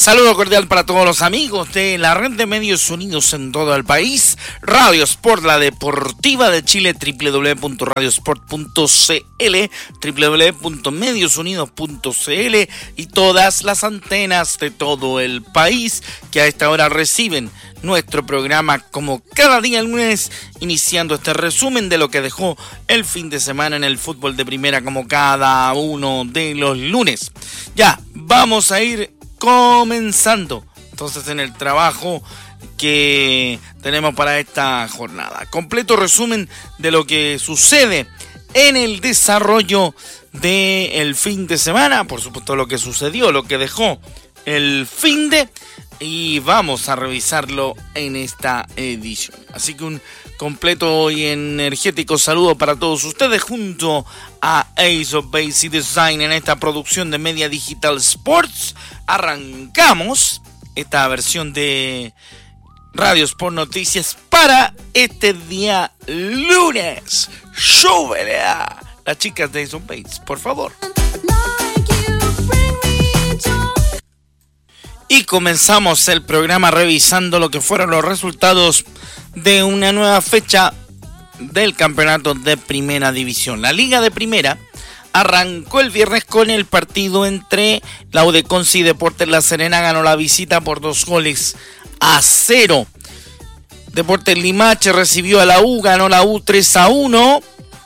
Saludo cordial para todos los amigos de la red de medios unidos en todo el país. Radio Sport, la deportiva de Chile, www.radiosport.cl, www.mediosunidos.cl y todas las antenas de todo el país que a esta hora reciben nuestro programa como cada día lunes, iniciando este resumen de lo que dejó el fin de semana en el fútbol de primera como cada uno de los lunes. Ya, vamos a ir comenzando entonces en el trabajo que tenemos para esta jornada. Completo resumen de lo que sucede en el desarrollo del fin de semana, por supuesto lo que sucedió, lo que dejó el fin de, y vamos a revisarlo en esta edición. Así que un completo y energético saludo para todos ustedes junto a Ace of Base Design en esta producción de Media Digital Sports. Arrancamos esta versión de Radio Sport Noticias para este día lunes. ¡Súbele a las chicas de Ace of Base, por favor! Y comenzamos el programa revisando lo que fueron los resultados de una nueva fecha del campeonato de Primera División. La Liga de Primera arrancó el viernes con el partido entre la Udeconce y Deportes La Serena. Ganó la visita por 2-0. Deportes Limache recibió a la U, ganó la U 3-1.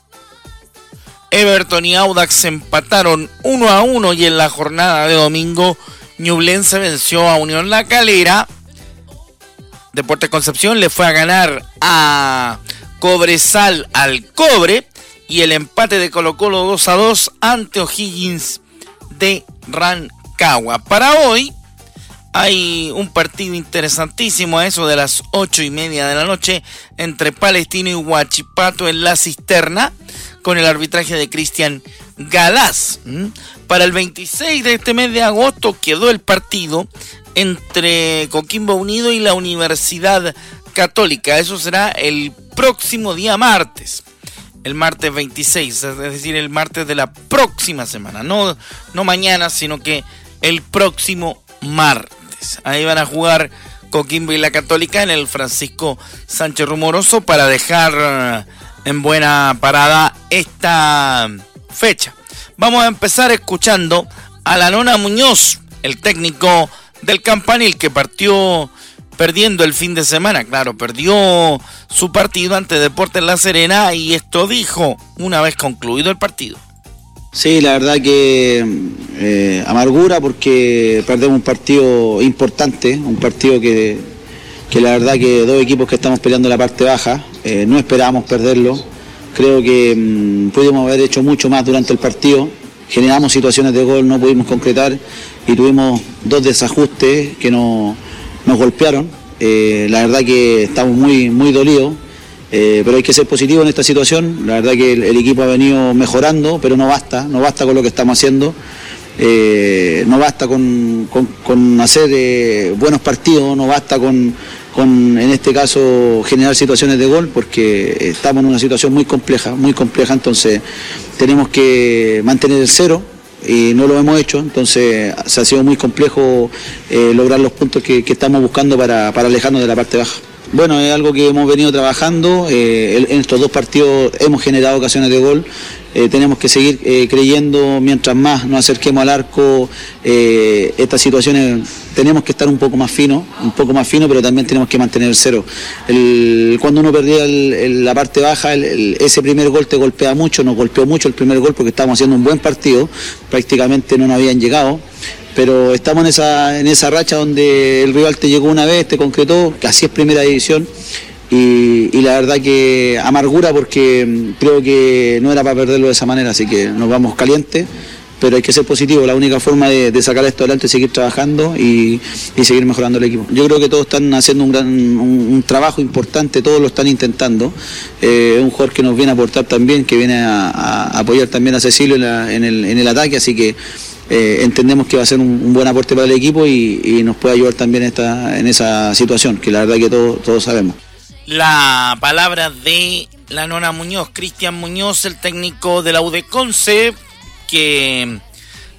Everton y Audax empataron 1-1 y en la jornada de domingo Ñublense venció a Unión La Calera. Deportes Concepción le fue a ganar a Cobresal al Cobre. Y el empate de Colo-Colo 2-2 ante O'Higgins de Rancagua. Para hoy hay un partido interesantísimo a eso de las 8:30 de la noche entre Palestino y Huachipato en La Cisterna, con el arbitraje de Cristian Galás. Para el 26 de este mes de agosto quedó el partido entre Coquimbo Unido y la Universidad Católica. Eso será el próximo día martes. El martes 26, es decir, el martes de la próxima semana. No mañana, sino que el próximo martes. Ahí van a jugar Coquimbo y la Católica en el Francisco Sánchez Rumoroso para dejar en buena parada esta fecha. Vamos a empezar escuchando a la Nona Muñoz, el técnico del Campanil, que partió perdiendo el fin de semana. Claro, perdió su partido ante Deportes La Serena y esto dijo una vez concluido el partido. Sí, la verdad que amargura porque perdemos un partido importante, un partido que la verdad que dos equipos que estamos peleando en la parte baja, no esperábamos perderlo. Creo que pudimos haber hecho mucho más durante el partido, generamos situaciones de gol, no pudimos concretar y tuvimos dos desajustes que nos golpearon. La verdad que estamos muy dolidos, pero hay que ser positivo en esta situación. La verdad que el equipo ha venido mejorando, pero no basta con lo que estamos haciendo. No basta con hacer buenos partidos, no basta con en este caso generar situaciones de gol, porque estamos en una situación muy compleja, entonces tenemos que mantener el cero. Y no lo hemos hecho, entonces se ha sido muy complejo lograr los puntos que estamos buscando para alejarnos de la parte baja. Bueno, es algo que hemos venido trabajando, en estos dos partidos hemos generado ocasiones de gol, tenemos que seguir creyendo, mientras más nos acerquemos al arco, estas situaciones tenemos que estar un poco más fino, pero también tenemos que mantener el cero. Cuando uno perdía la parte baja, ese primer gol te golpea mucho, nos golpeó mucho el primer gol porque estábamos haciendo un buen partido, prácticamente no nos habían llegado. Pero estamos en esa racha donde el rival te llegó una vez, te concretó, que así es Primera División, y la verdad que amargura porque creo que no era para perderlo de esa manera, así que nos vamos calientes, pero hay que ser positivo. La única forma de sacar esto adelante es seguir trabajando y seguir mejorando el equipo. Yo creo que todos están haciendo un trabajo importante, todos lo están intentando. Es un jugador que nos viene a aportar también, que viene a apoyar también a Cecilio en el ataque, así que entendemos que va a ser un buen aporte para el equipo y nos puede ayudar también en esa situación, que la verdad que todos sabemos. La palabra de la Nona Muñoz, Cristian Muñoz, el técnico de la Udeconce, que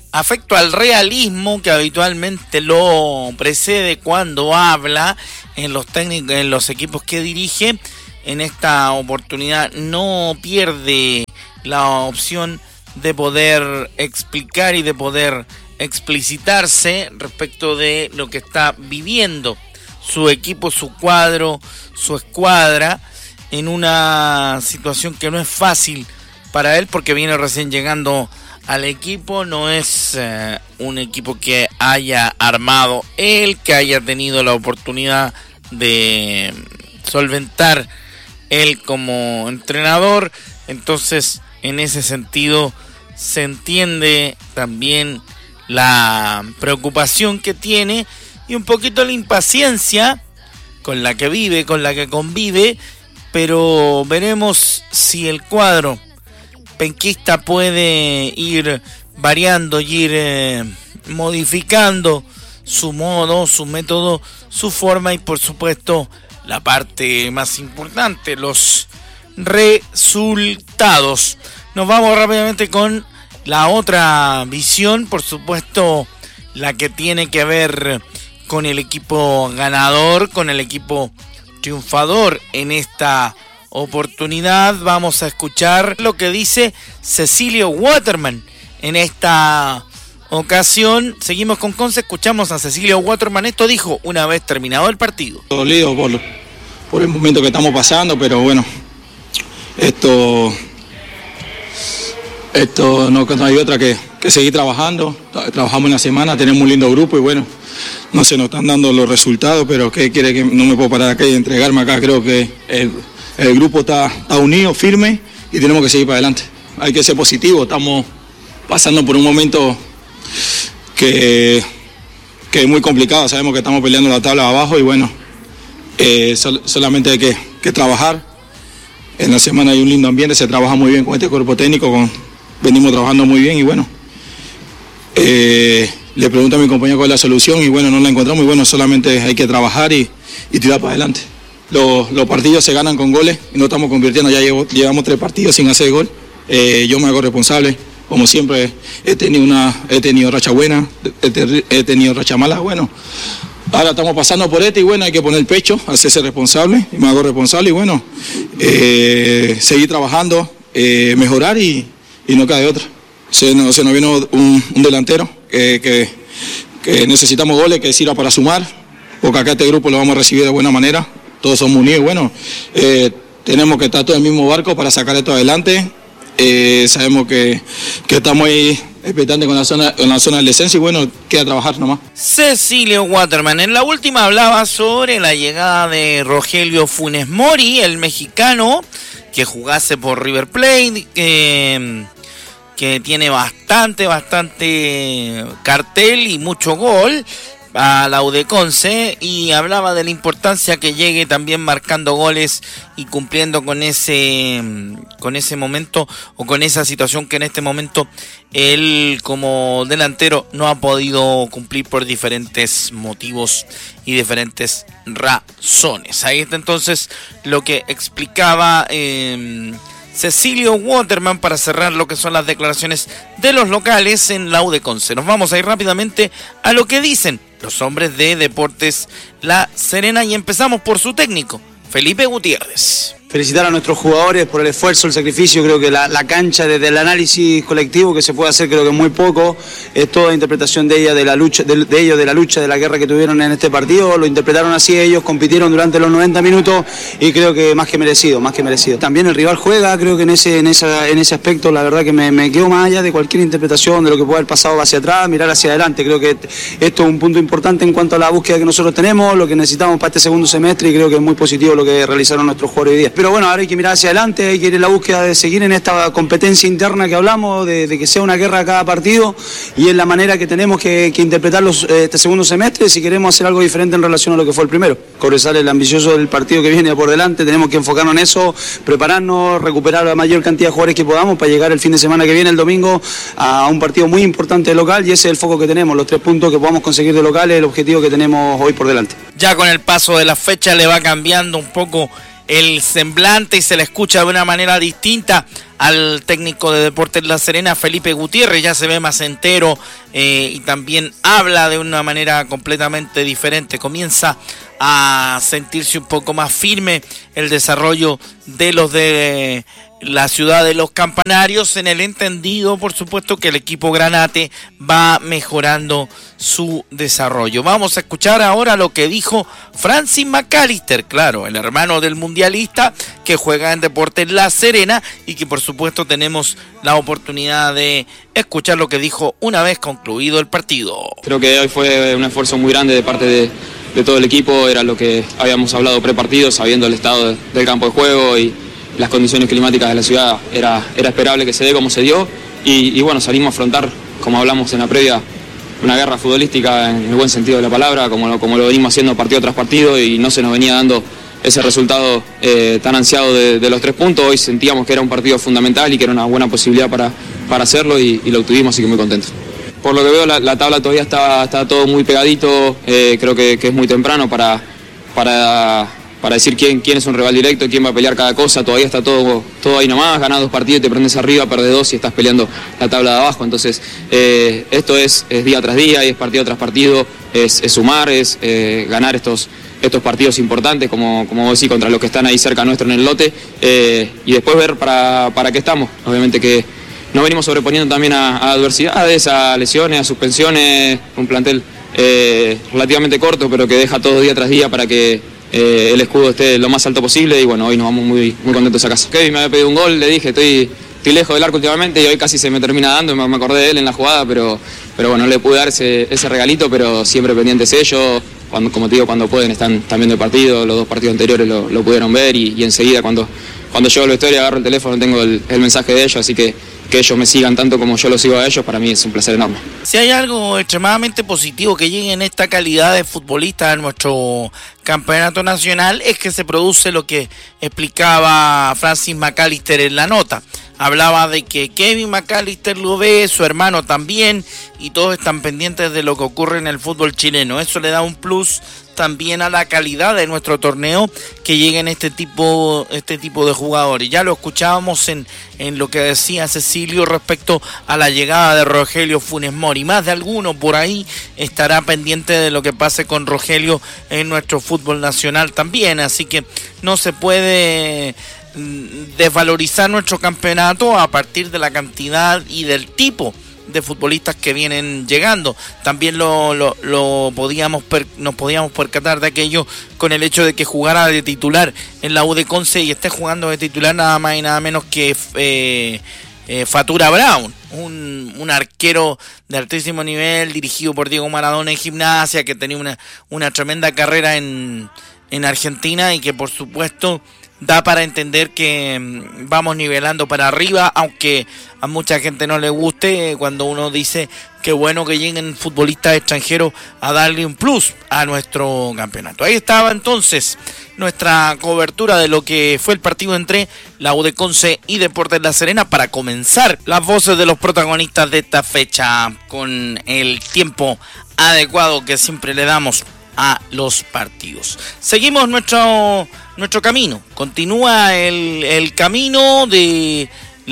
afecto al realismo que habitualmente lo precede cuando habla en los equipos que dirige. En esta oportunidad no pierde la opción de poder explicar y de poder explicitarse respecto de lo que está viviendo su equipo, su cuadro, su escuadra, en una situación que no es fácil para él porque viene recién llegando al equipo. No es un equipo que haya armado él, que haya tenido la oportunidad de solventar él como entrenador. Entonces, en ese sentido, se entiende también la preocupación que tiene y un poquito la impaciencia con la que vive, con la que convive, pero veremos si el cuadro penquista puede ir variando y ir modificando su modo, su método, su forma y por supuesto la parte más importante, los resultados. Nos vamos rápidamente con la otra visión, por supuesto la que tiene que ver con el equipo ganador, con el equipo triunfador en esta oportunidad. Vamos a escuchar lo que dice Cecilio Waterman en esta ocasión. Seguimos con Conce, escuchamos a Cecilio Waterman. Esto dijo una vez terminado el partido. Dolido por el momento que estamos pasando, pero bueno, esto no hay otra que seguir trabajando. Trabajamos en la semana, tenemos un lindo grupo y bueno, no se nos están dando los resultados, pero ¿qué quiere? Que no me puedo parar acá y entregarme acá. Creo que el grupo está unido, firme y tenemos que seguir para adelante. Hay que ser positivo, estamos pasando por un momento que es muy complicado, sabemos que estamos peleando la tabla abajo y bueno, solamente hay que trabajar. En la semana hay un lindo ambiente, se trabaja muy bien con este cuerpo técnico, venimos trabajando muy bien y bueno, le pregunto a mi compañero cuál es la solución y bueno, no la encontramos y bueno, solamente hay que trabajar y tirar para adelante. Los partidos se ganan con goles y no estamos convirtiendo, ya llevamos 3 partidos sin hacer gol. Yo me hago responsable, como siempre he tenido racha buena, he tenido racha mala, bueno. Ahora estamos pasando por y bueno, hay que poner el pecho, hacerse responsable, y me hago responsable y bueno, seguir trabajando, mejorar y no queda de otra. Se nos vino un delantero que necesitamos goles, que sirva para sumar, porque acá este grupo lo vamos a recibir de buena manera, todos somos unidos y bueno, tenemos que estar todos en el mismo barco para sacar esto adelante. Sabemos que estamos ahí expectantes con la zona del descenso y bueno, queda trabajar nomás. Cecilio Waterman en la última hablaba sobre la llegada de Rogelio Funes Mori, el mexicano que jugase por River Plate, que tiene bastante cartel y mucho gol a la U de Conce, y hablaba de la importancia que llegue también marcando goles y cumpliendo con ese momento o con esa situación que en este momento él como delantero no ha podido cumplir por diferentes motivos y diferentes razones. Ahí está entonces lo que explicaba Cecilio Waterman para cerrar lo que son las declaraciones de los locales en la U de Conce. Nos vamos a ir rápidamente a lo que dicen los hombres de Deportes La Serena y empezamos por su técnico, Felipe Gutiérrez. Felicitar a nuestros jugadores por el esfuerzo, el sacrificio. Creo que la cancha, desde el análisis colectivo que se puede hacer, creo que muy poco. Es toda interpretación de ella, de la lucha, de ellos, de la lucha, de la guerra que tuvieron en este partido. Lo interpretaron así ellos, compitieron durante los 90 minutos y creo que más que merecido. También el rival juega, creo que en ese aspecto, la verdad que me quedo más allá de cualquier interpretación de lo que pueda haber pasado hacia atrás, mirar hacia adelante. Creo que esto es un punto importante en cuanto a la búsqueda que nosotros tenemos, lo que necesitamos para este segundo semestre y creo que es muy positivo lo que realizaron nuestros jugadores hoy día. Pero bueno, ahora hay que mirar hacia adelante, hay que ir en la búsqueda de seguir en esta competencia interna que hablamos, de que sea una guerra a cada partido y en la manera que tenemos que interpretar este segundo semestre si queremos hacer algo diferente en relación a lo que fue el primero. Cobresal es el ambicioso del partido que viene por delante, tenemos que enfocarnos en eso, prepararnos, recuperar la mayor cantidad de jugadores que podamos para llegar el fin de semana que viene, el domingo, a un partido muy importante de local y ese es el foco que tenemos, los 3 puntos que podamos conseguir de local es el objetivo que tenemos hoy por delante. Ya con el paso de la fecha le va cambiando un poco el semblante y se le escucha de una manera distinta al técnico de Deportes La Serena, Felipe Gutiérrez. Ya se ve más entero y también habla de una manera completamente diferente. Comienza a sentirse un poco más firme el desarrollo de los de la ciudad de los Campanarios, en el entendido, por supuesto, que el equipo Granate va mejorando su desarrollo. Vamos a escuchar ahora lo que dijo Francis McAllister, claro, el hermano del mundialista que juega en Deportes La Serena, y que por supuesto tenemos la oportunidad de escuchar lo que dijo una vez concluido el partido. Creo que hoy fue un esfuerzo muy grande de parte de todo el equipo, era lo que habíamos hablado prepartido, sabiendo el estado del campo de juego y las condiciones climáticas de la ciudad, era esperable que se dé como se dio, y bueno, salimos a afrontar, como hablamos en la previa, una guerra futbolística en el buen sentido de la palabra, como lo venimos haciendo partido tras partido, y no se nos venía dando ese resultado tan ansiado de los 3 puntos. Hoy sentíamos que era un partido fundamental y que era una buena posibilidad para hacerlo, y lo obtuvimos, así que muy contentos. Por lo que veo, la tabla todavía está todo muy pegadito, creo que es muy temprano para decir quién es un rival directo, quién va a pelear cada cosa. Todavía está todo ahí nomás, ganás 2 partidos, te prendes arriba, perdés 2 y estás peleando la tabla de abajo. Entonces esto es día tras día y es partido tras partido, es sumar, es ganar estos partidos importantes, como vos decís, contra los que están ahí cerca nuestro en el lote, y después ver para qué estamos. Obviamente que nos venimos sobreponiendo también a adversidades, a lesiones, a suspensiones, un plantel relativamente corto, pero que deja todo día tras día para que el escudo esté lo más alto posible, y bueno, hoy nos vamos muy contentos a casa. Kevin me había pedido un gol, le dije, estoy lejos del arco últimamente, y hoy casi se me termina dando, me acordé de él en la jugada, pero bueno, no le pude dar ese regalito, pero siempre pendientes ellos, como te digo, cuando pueden están viendo el partido, los 2 partidos anteriores lo pudieron ver, y enseguida cuando llego al vestuario agarro el teléfono, tengo el mensaje de ellos, así que ellos me sigan tanto como yo los sigo a ellos, para mí es un placer enorme. Si hay algo extremadamente positivo que llegue en esta calidad de futbolista en nuestro campeonato nacional, es que se produce lo que explicaba Francis McAllister en la nota. Hablaba de que Kevin McAllister lo ve, su hermano también, y todos están pendientes de lo que ocurre en el fútbol chileno. Eso le da un plus también a la calidad de nuestro torneo, que lleguen este tipo de jugadores. Ya lo escuchábamos en lo que decía Cecilio respecto a la llegada de Rogelio Funes Mori. Más de alguno por ahí estará pendiente de lo que pase con Rogelio en nuestro fútbol nacional también, así que no se puede desvalorizar nuestro campeonato a partir de la cantidad y del tipo de futbolistas que vienen llegando. También nos podíamos percatar de aquello con el hecho de que jugara de titular en la U de Conce y esté jugando de titular nada más y nada menos que Fatura Brown, un arquero de altísimo nivel, dirigido por Diego Maradona en Gimnasia, que tenía una tremenda carrera en Argentina, y que por supuesto da para entender que vamos nivelando para arriba, aunque a mucha gente no le guste cuando uno dice que bueno que lleguen futbolistas extranjeros a darle un plus a nuestro campeonato. Ahí estaba entonces nuestra cobertura de lo que fue el partido entre la U de Conce y Deportes La Serena, para comenzar las voces de los protagonistas de esta fecha con el tiempo adecuado que siempre le damos a los partidos. Seguimos nuestro camino, continúa el camino de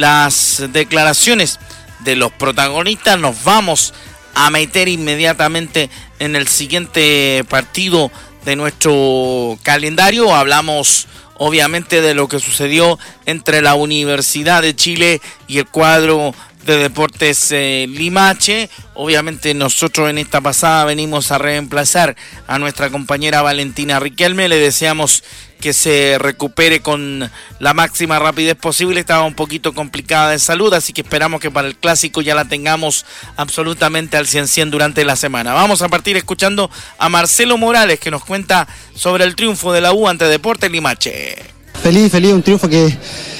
las declaraciones de los protagonistas. Nos vamos a meter inmediatamente en el siguiente partido de nuestro calendario. Hablamos obviamente de lo que sucedió entre la Universidad de Chile y el cuadro de Deportes Limache. Obviamente nosotros en esta pasada venimos a reemplazar a nuestra compañera Valentina Riquelme. Le deseamos que se recupere con la máxima rapidez posible. Estaba un poquito complicada de salud, así que esperamos que para el clásico ya la tengamos absolutamente al 100% durante la semana. Vamos a partir escuchando a Marcelo Morales, que nos cuenta sobre el triunfo de la U ante Deportes Limache. Feliz, un triunfo que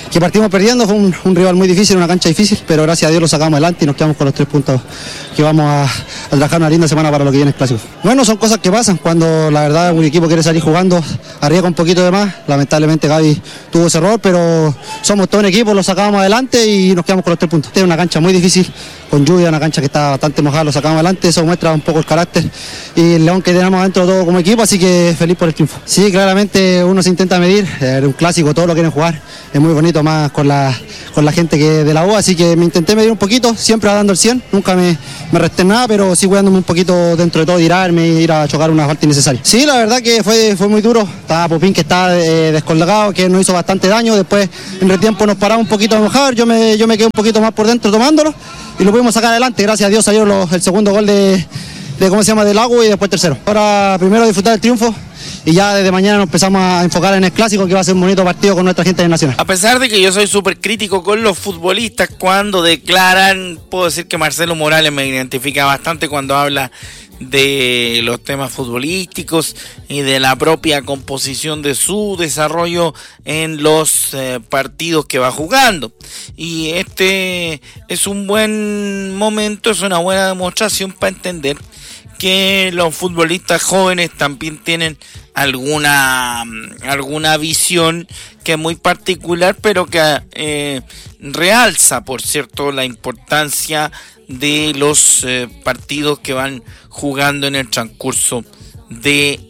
que partimos perdiendo, fue un rival muy difícil, una cancha difícil, pero gracias a Dios lo sacamos adelante y nos quedamos con los 3 puntos que vamos a trabajar una linda semana para lo que viene el clásico. Bueno, son cosas que pasan cuando la verdad un equipo quiere salir jugando, arriesga un poquito de más, lamentablemente Gaby tuvo ese error, pero somos todo un equipo, lo sacamos adelante y nos quedamos con los 3 puntos. Esta es una cancha muy difícil, con lluvia, una cancha que está bastante mojada, lo sacamos adelante, eso muestra un poco el carácter y el león que tenemos dentro todo como equipo, así que feliz por el triunfo. Sí, claramente uno se intenta medir, un clásico, todos lo quieren jugar, es muy bonito más con la gente que de la U, así que me intenté medir un poquito, siempre dando el 100, nunca me resté nada, pero sí cuidándome un poquito dentro de todo, tirarme, ir a chocar una falta innecesaria. Sí, la verdad que fue muy duro, estaba Popín que está descolgado, que nos hizo bastante daño, después en el tiempo nos paramos un poquito a mojar, yo me quedé un poquito más por dentro tomándolo y lo pudimos sacar adelante, gracias a Dios salió el segundo gol de del Lago y después tercero. Ahora primero disfrutar del triunfo y ya desde mañana nos empezamos a enfocar en el clásico que va a ser un bonito partido con nuestra gente nacional. A pesar de que yo soy súper crítico con los futbolistas cuando declaran, puedo decir que Marcelo Morales me identifica bastante cuando habla de los temas futbolísticos y de la propia composición de su desarrollo en los partidos que va jugando, y este es un buen momento, es una buena demostración para entender que los futbolistas jóvenes también tienen alguna visión que es muy particular, pero que realza, por cierto, la importancia de los partidos que van jugando en el transcurso de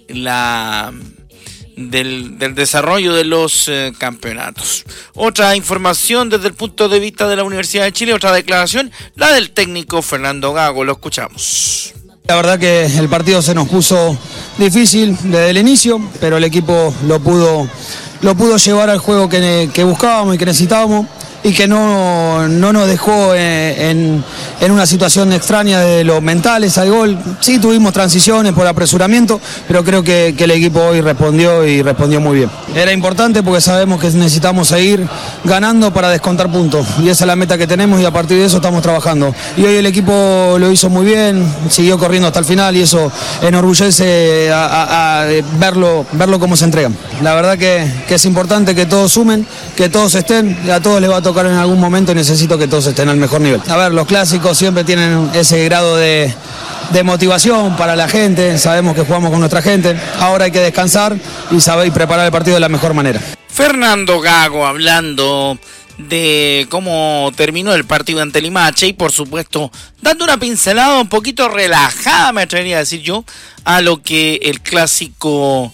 del desarrollo de los campeonatos. Otra información desde el punto de vista de la Universidad de Chile, otra declaración, la del técnico Fernando Gago, lo escuchamos. La verdad que el partido se nos puso difícil desde el inicio, pero el equipo lo pudo llevar al juego que buscábamos y que necesitábamos, y que no nos dejó en una situación extraña de los mentales al gol. Sí tuvimos transiciones por apresuramiento, pero creo que el equipo hoy respondió muy bien. Era importante porque sabemos que necesitamos seguir ganando para descontar puntos, y esa es la meta que tenemos y a partir de eso estamos trabajando. Y hoy el equipo lo hizo muy bien, siguió corriendo hasta el final y eso enorgullece a verlo cómo se entregan. La verdad que es importante que todos sumen, que todos estén, y a todos les va a tocar en algún momento y necesito que todos estén al mejor nivel. A ver, los clásicos siempre tienen ese grado de motivación para la gente, sabemos que jugamos con nuestra gente, ahora hay que descansar y preparar el partido de la mejor manera. Fernando Gago hablando de cómo terminó el partido ante Limache y por supuesto dando una pincelada un poquito relajada, me atrevería a decir yo, a lo que el clásico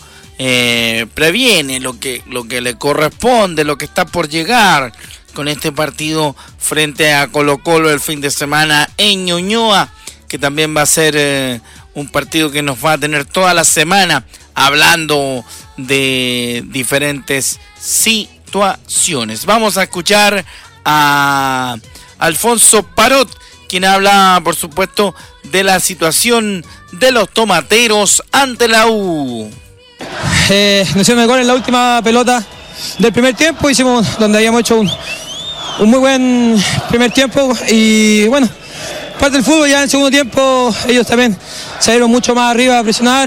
previene, lo que le corresponde, lo que está por llegar con este partido frente a Colo-Colo el fin de semana en Ñuñoa, que también va a ser un partido que nos va a tener toda la semana hablando de diferentes situaciones. Vamos a escuchar a Alfonso Parot, quien habla, por supuesto, de la situación de los tomateros ante la U. Nos hicieron el gol en la última pelota del primer tiempo, hicimos donde habíamos hecho un muy buen primer tiempo y bueno, parte del fútbol. Ya en el segundo tiempo ellos también salieron mucho más arriba a presionar,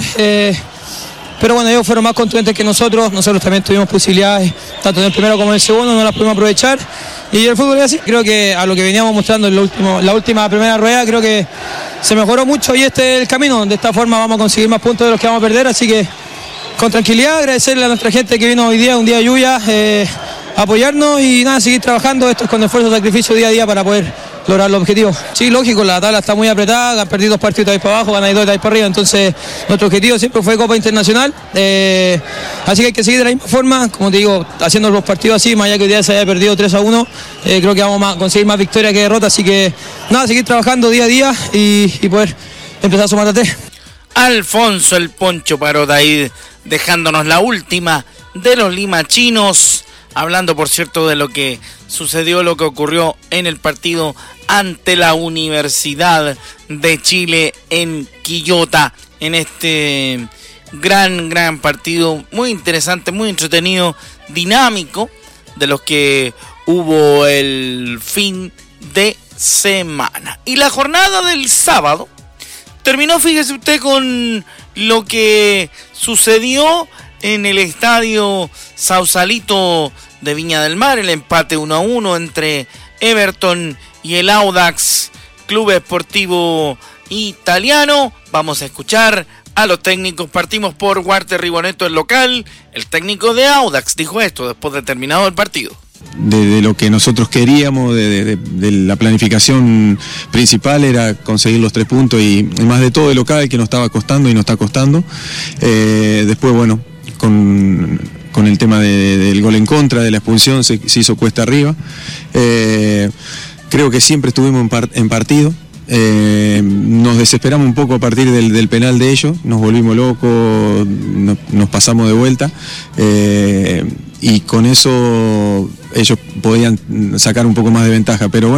pero bueno, ellos fueron más contundentes que nosotros también tuvimos posibilidades, tanto en el primero como en el segundo, no las pudimos aprovechar y el fútbol es así. Creo que a lo que veníamos mostrando en la última primera rueda, creo que se mejoró mucho y este es el camino, de esta forma vamos a conseguir más puntos de los que vamos a perder, así que con tranquilidad, agradecerle a nuestra gente que vino hoy día, un día de lluvia, apoyarnos y nada, seguir trabajando, esto es con esfuerzo y sacrificio día a día para poder lograr los objetivos. Sí, lógico, la tabla está muy apretada, han perdido 2 partidos ahí para abajo, ganan 2 ahí para arriba, entonces nuestro objetivo siempre fue Copa Internacional, así que hay que seguir de la misma forma, como te digo, haciendo los partidos así, más allá que hoy día se haya perdido 3-1, creo que vamos a conseguir más victorias que derrotas, así que nada, seguir trabajando día a día y poder empezar a sumar a 3. Alfonso el Poncho Parot ahí dejándonos la última de los limachinos, hablando por cierto de lo que sucedió, lo que ocurrió en el partido ante la Universidad de Chile en Quillota, en este gran partido, muy interesante, muy entretenido, dinámico, de los que hubo el fin de semana. Y la jornada del sábado terminó, fíjese usted, con lo que sucedió en el estadio Sausalito de Viña del Mar, el empate 1-1 entre Everton y el Audax Club Esportivo Italiano. Vamos a escuchar a los técnicos. Partimos por Walter Ribonetto, el local. El técnico de Audax dijo esto después de terminado el partido. De lo que nosotros queríamos, de la planificación principal era conseguir los 3 puntos y más de todo el local que nos estaba costando y nos está costando. Después, bueno, con el tema del gol en contra, de la expulsión, se hizo cuesta arriba. Creo que siempre estuvimos en partido. Nos desesperamos un poco a partir del penal de ellos, nos volvimos locos, nos pasamos de vuelta y con eso ellos podían sacar un poco más de ventaja, pero bueno.